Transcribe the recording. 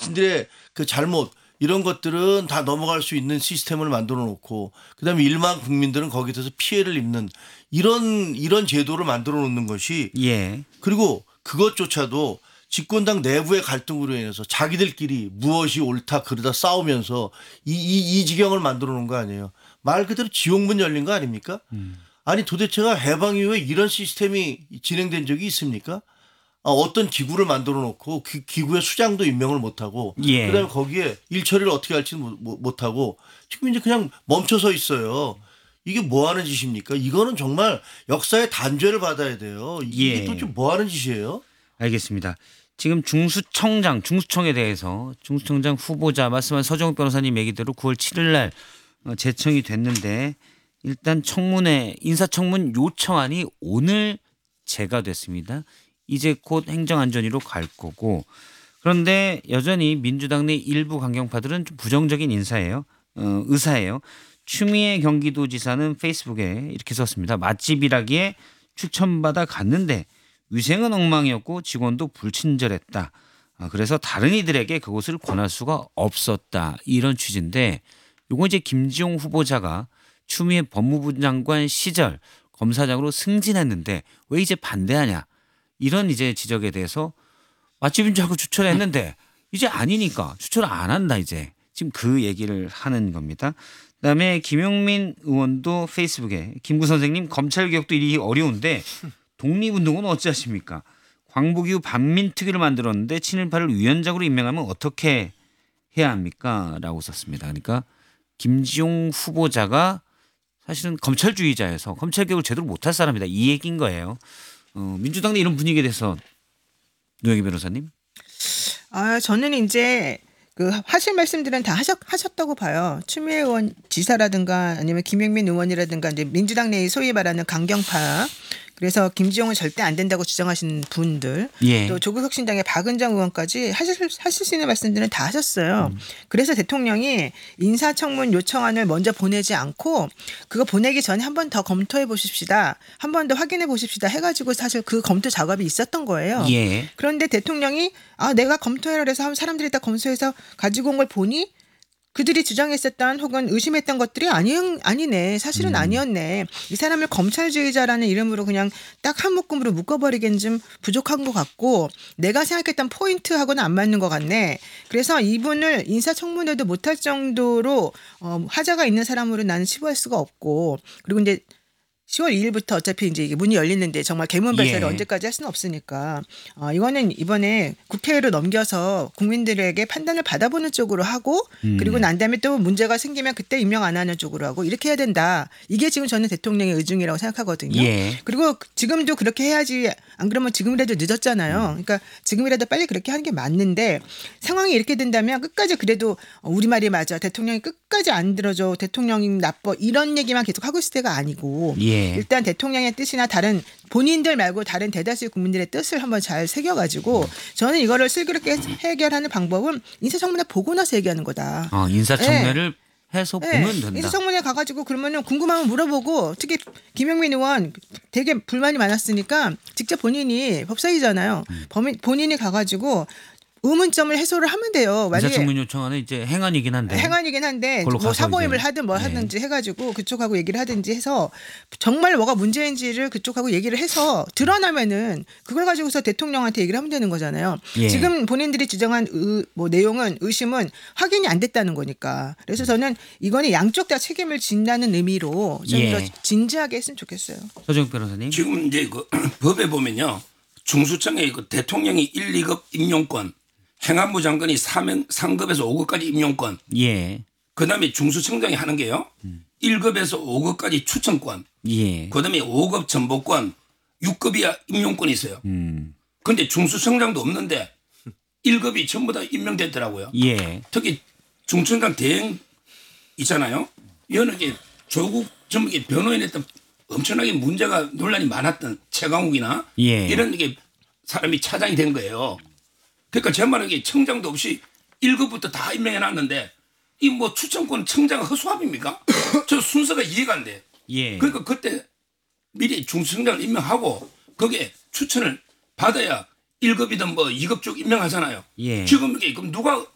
자신들의 그 잘못 이런 것들은 다 넘어갈 수 있는 시스템을 만들어 놓고 그다음에 일반 국민들은 거기서 피해를 입는 이런 제도를 만들어 놓는 것이 예. 그리고 그것조차도 집권당 내부의 갈등으로 인해서 자기들끼리 무엇이 옳다 그르다 싸우면서 이 지경을 만들어 놓은 거 아니에요. 말 그대로 지옥문 열린 거 아닙니까? 아니 도대체가 해방 이후에 이런 시스템이 진행된 적이 있습니까? 어떤 기구를 만들어 놓고 그 기구의 수장도 임명을 못하고 예. 그다음에 거기에 일처리를 어떻게 할지는 못하고 지금 이제 그냥 멈춰서 있어요. 이게 뭐 하는 짓입니까? 이거는 정말 역사의 단죄를 받아야 돼요. 이게 예. 도대체 뭐 하는 짓이에요? 알겠습니다. 지금 중수청에 대해서 중수청장 후보자 말씀한 서정욱 변호사님 얘기대로 9월 7일 날 제청이 됐는데 일단 인사청문 요청안이 오늘 제거됐습니다. 이제 곧 행정안전위로 갈 거고 그런데 여전히 민주당 내 일부 강경파들은 좀 부정적인 의사예요. 추미애 경기도지사는 페이스북에 이렇게 썼습니다. 맛집이라기에 추천받아 갔는데 위생은 엉망이었고 직원도 불친절했다. 그래서 다른 이들에게 그곳을 권할 수가 없었다. 이런 취지인데 이거 이제 김지용 후보자가 추미애 법무부 장관 시절 검사장으로 승진했는데 왜 이제 반대하냐. 이런 이제 지적에 대해서 맛집인 줄 알고 추천했는데 이제 아니니까 추천을 안 한다 이제. 지금 그 얘기를 하는 겁니다. 그다음에 김용민 의원도 페이스북에 김구 선생님 검찰개혁도 일이 어려운데 독립운동은 어찌하십니까? 광복이후 반민특위를 만들었는데 친일파를 위원장으로 임명하면 어떻게 해야 합니까? 라고 썼습니다. 그러니까 김지용 후보자가 사실은 검찰주의자여서 검찰개혁을 제대로 못할 사람이다. 이 얘기인 거예요. 민주당 내 이런 분위기에 대해서 노영희 변호사님. 저는 이제 그 하실 말씀들은 다 하셨다고 봐요. 추미애 의원 지사라든가 아니면 김용민 의원이라든가 이제 민주당 내의 소위 말하는 강경파. 그래서 김지용은 절대 안 된다고 주장하시는 분들 예. 또 조국혁신당의 박은정 의원까지 하실 수 있는 말씀들은 다 하셨어요. 그래서 대통령이 인사청문 요청안을 먼저 보내지 않고 그거 보내기 전에 한 번 더 검토해 보십시다. 한 번 더 확인해 보십시다 해가지고 사실 그 검토 작업이 있었던 거예요. 예. 그런데 대통령이 내가 검토해라 그래서 사람들이 다 검토해서 가지고 온 걸 보니 그들이 주장했었던 혹은 의심했던 것들이 아니네. 사실은 아니었네. 이 사람을 검찰주의자라는 이름으로 그냥 딱 한 묶음으로 묶어버리기엔 좀 부족한 것 같고 내가 생각했던 포인트하고는 안 맞는 것 같네. 그래서 이분을 인사청문회도 못할 정도로 하자가 있는 사람으로 나는 치부할 수가 없고 그리고 이제 10월 2일부터 어차피 이제 이게 문이 열리는데 정말 개문 발사를 언제까지 할 수는 없으니까 이거는 이번에 국회로 넘겨서 국민들에게 판단을 받아보는 쪽으로 하고 그리고 난 다음에 또 문제가 생기면 그때 임명 안 하는 쪽으로 하고 이렇게 해야 된다. 이게 지금 저는 대통령의 의중이라고 생각하거든요. 예. 그리고 지금도 그렇게 해야지 안 그러면 지금이라도 늦었잖아요. 그러니까 지금이라도 빨리 그렇게 하는 게 맞는데 상황이 이렇게 된다면 끝까지 그래도 우리 말이 맞아. 대통령이 끝까지 안 들어줘. 대통령이 나빠. 이런 얘기만 계속 하고 있을 때가 아니고 예. 일단 대통령의 뜻이나 다른 본인들 말고 다른 대다수의 국민들의 뜻을 한번 잘 새겨가지고 저는 이거를 슬기롭게 해결하는 방법은 인사청문회 보고 나서 얘기하는 거다. 인사청문회를 해서 보면 된다. 인사청문회 가가지고 그러면은 궁금하면 물어보고 특히 김용민 의원 되게 불만이 많았으니까 직접 본인이 법사위잖아요. 본인이 가가지고 의문점을 해소를 하면 돼요. 인사청문 요청안은 이제 행안이긴 한데 뭐 사보임을 하든 뭐 하든지 해가지고 그쪽하고 얘기를 하든지 해서 정말 뭐가 문제인지를 그쪽하고 얘기를 해서 드러나면은 그걸 가지고서 대통령한테 얘기를 하면 되는 거잖아요. 예. 지금 본인들이 주장한 내용은 의심은 확인이 안 됐다는 거니까. 그래서 저는 이거는 양쪽 다 책임을 진다는 의미로 좀 더 진지하게 했으면 좋겠어요. 서정욱 변호사님. 지금 이제 그 법에 보면요. 중수청의 그 대통령이 1, 2급 임용권 행안부 장관이 상급에서 5급까지 임용권. 예. 그다음에 중수청장이 하는 게요. 1급에서 5급까지 추천권. 예. 그다음에 5급 전보권, 6급이야 임용권이 있어요. 그런데 중수청장도 없는데 1급이 전부 다 임명됐더라고요. 예. 특히 중수청장 대행 있잖아요. 이거는 이게 조국 전 변호인했던 엄청나게 문제가 논란이 많았던 최강욱이나 이런 이게 사람이 차장이 된 거예요. 그러니까 제 말은 이게 청장도 없이 1급부터 다 임명해 놨는데 이 뭐 추천권 청장 허수아비입니까? 저 순서가 이해가 안 돼. 예. 그러니까 그때 미리 중수청장을 임명하고 거기에 추천을 받아야 1급이든 뭐 2급 쪽 임명하잖아요. 예. 지금 이게 그럼 누가